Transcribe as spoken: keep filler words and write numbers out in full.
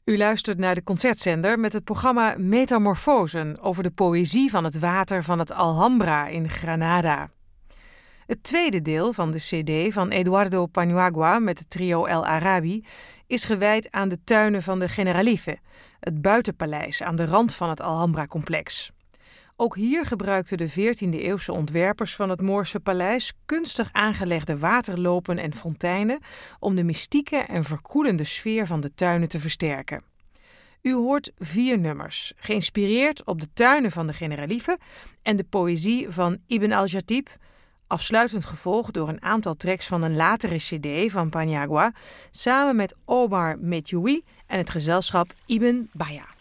U luistert naar de Concertzender met het programma Metamorfosen over de poëzie van het water van het Alhambra in Granada. Het tweede deel van de cd van Eduardo Paniagua met het trio El Arabi is gewijd aan de tuinen van de Generalife, het buitenpaleis aan de rand van het Alhambra-complex. Ook hier gebruikten de veertiende-eeuwse ontwerpers van het Moorse paleis kunstig aangelegde waterlopen en fonteinen om de mystieke en verkoelende sfeer van de tuinen te versterken. U hoort vier nummers, geïnspireerd op de tuinen van de Generalife en de poëzie van Ibn al-Jatib, afsluitend gevolgd door een aantal tracks van een latere cd van Paniagua, samen met Omar Medjoui en het gezelschap Ibn Baya.